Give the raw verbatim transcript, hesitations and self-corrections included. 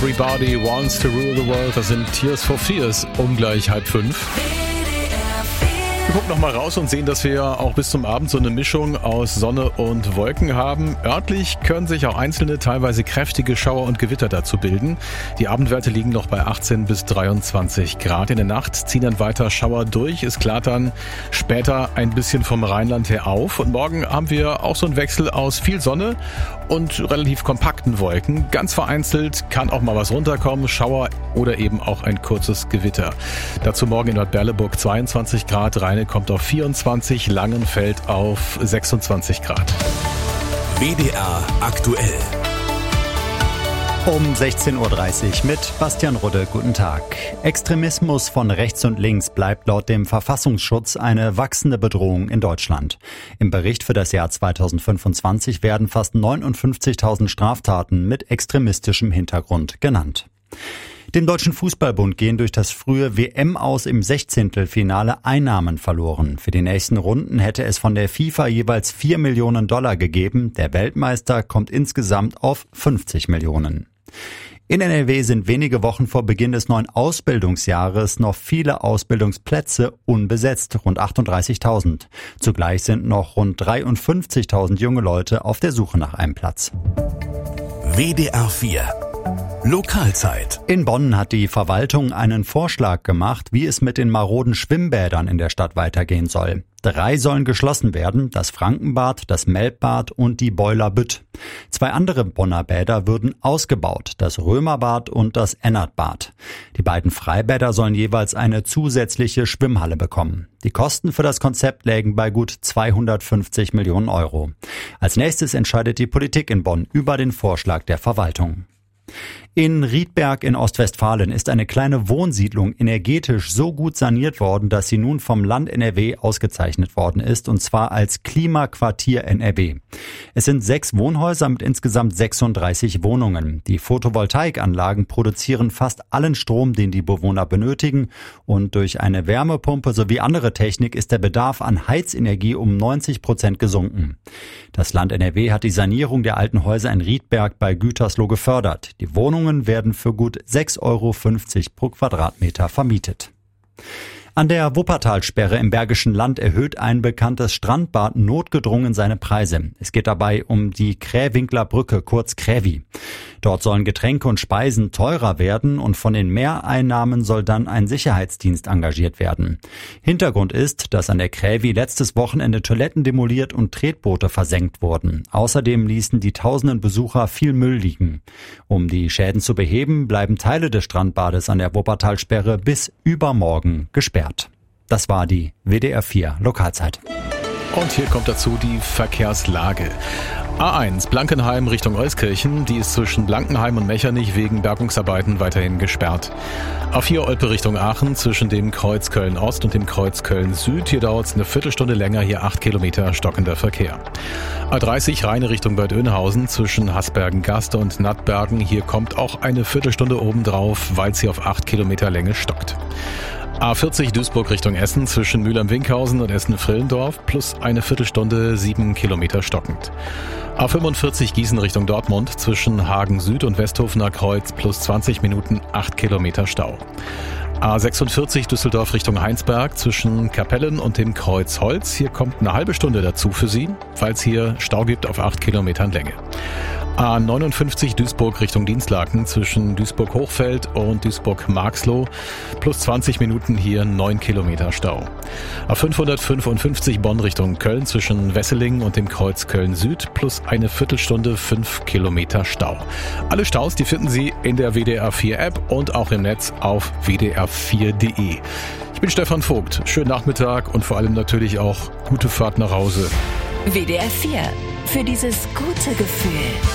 Everybody Wants to Rule the World. Das sind Tears for Fears, um gleich halb fünf. Wir gucken nochmal raus und sehen, dass wir auch bis zum Abend so eine Mischung aus Sonne und Wolken haben. Örtlich können sich auch einzelne, teilweise kräftige Schauer und Gewitter dazu bilden. Die Abendwerte liegen noch bei achtzehn bis dreiundzwanzig Grad. In der Nacht ziehen dann weiter Schauer durch. Es klart dann später ein bisschen vom Rheinland her auf. Und morgen haben wir auch so einen Wechsel aus viel Sonne und relativ kompakten Wolken. Ganz vereinzelt kann auch mal was runterkommen, Schauer oder eben auch ein kurzes Gewitter. Dazu morgen in Bad Berleburg zweiundzwanzig Grad, Rheine kommt auf vierundzwanzig, Langenfeld auf sechsundzwanzig Grad. W D R aktuell. Um sechzehn Uhr dreißig mit Bastian Rudde. Guten Tag. Extremismus von rechts und links bleibt laut dem Verfassungsschutz eine wachsende Bedrohung in Deutschland. Im Bericht für das Jahr zweitausendfünfundzwanzig werden fast neunundfünfzigtausend Straftaten mit extremistischem Hintergrund genannt. Dem Deutschen Fußballbund gehen durch das frühe W M-Aus im Sechzehntelfinale Einnahmen verloren. Für die nächsten Runden hätte es von der FIFA jeweils vier Millionen Dollar gegeben. Der Weltmeister kommt insgesamt auf fünfzig Millionen. In N R W sind wenige Wochen vor Beginn des neuen Ausbildungsjahres noch viele Ausbildungsplätze unbesetzt, rund achtunddreißigtausend. Zugleich sind noch rund dreiundfünfzigtausend junge Leute auf der Suche nach einem Platz. W D R vier Lokalzeit. In Bonn hat die Verwaltung einen Vorschlag gemacht, wie es mit den maroden Schwimmbädern in der Stadt weitergehen soll. Drei sollen geschlossen werden, das Frankenbad, das Melbbad und die Boiler Bütt. Zwei andere Bonner Bäder würden ausgebaut, das Römerbad und das Ennertbad. Die beiden Freibäder sollen jeweils eine zusätzliche Schwimmhalle bekommen. Die Kosten für das Konzept lägen bei gut zweihundertfünfzig Millionen Euro. Als nächstes entscheidet die Politik in Bonn über den Vorschlag der Verwaltung. In Riedberg in Ostwestfalen ist eine kleine Wohnsiedlung energetisch so gut saniert worden, dass sie nun vom Land N R W ausgezeichnet worden ist, und zwar als Klimaquartier N R W. Es sind sechs Wohnhäuser mit insgesamt sechsunddreißig Wohnungen. Die Photovoltaikanlagen produzieren fast allen Strom, den die Bewohner benötigen, und durch eine Wärmepumpe sowie andere Technik ist der Bedarf an Heizenergie um neunzig Prozent gesunken. Das Land N R W hat die Sanierung der alten Häuser in Riedberg bei Gütersloh gefördert. Die Wohnungen werden für gut sechs Euro fünfzig pro Quadratmeter vermietet. An der Wuppertalsperre im Bergischen Land erhöht ein bekanntes Strandbad notgedrungen seine Preise. Es geht dabei um die Krähwinkler Brücke, kurz Krävi. Dort sollen Getränke und Speisen teurer werden und von den Mehreinnahmen soll dann ein Sicherheitsdienst engagiert werden. Hintergrund ist, dass an der Krävi letztes Wochenende Toiletten demoliert und Tretboote versenkt wurden. Außerdem ließen die tausenden Besucher viel Müll liegen. Um die Schäden zu beheben, bleiben Teile des Strandbades an der Wuppertalsperre bis übermorgen gesperrt. Das war die W D R vier Lokalzeit. Und hier kommt dazu die Verkehrslage. A eins Blankenheim Richtung Euskirchen, die ist zwischen Blankenheim und Mechernich wegen Bergungsarbeiten weiterhin gesperrt. A vier Olpe Richtung Aachen zwischen dem Kreuz Köln-Ost und dem Kreuz Köln-Süd, hier dauert es eine Viertelstunde länger, hier acht Kilometer stockender Verkehr. A dreißig Rheine Richtung Bad Oeynhausen zwischen Hasbergen-Gaste und Nattbergen, hier kommt auch eine Viertelstunde obendrauf, weil es hier auf acht Kilometer Länge stockt. A vierzig Duisburg Richtung Essen zwischen Mülheim-Winkhausen und Essen-Frillendorf plus eine Viertelstunde sieben Kilometer stockend. A fünfundvierzig Gießen Richtung Dortmund zwischen Hagen Süd und Westhofener Kreuz plus zwanzig Minuten acht Kilometer Stau. A sechsundvierzig Düsseldorf Richtung Heinsberg zwischen Kapellen und dem Kreuz Holz. Hier kommt eine halbe Stunde dazu für Sie, weil es hier Stau gibt auf acht Kilometern Länge. A neunundfünfzig Duisburg Richtung Dienstlaken zwischen Duisburg-Hochfeld und Duisburg-Marxloh plus zwanzig Minuten hier neun Kilometer Stau. A fünfhundertfünfundfünfzig Bonn Richtung Köln zwischen Wesseling und dem Kreuz Köln-Süd plus eine Viertelstunde fünf Kilometer Stau. Alle Staus, die finden Sie in der W D R vier App und auch im Netz auf w d r vier punkt d e. Ich bin Stefan Vogt. Schönen Nachmittag und vor allem natürlich auch gute Fahrt nach Hause. W D R vier. Für dieses gute Gefühl.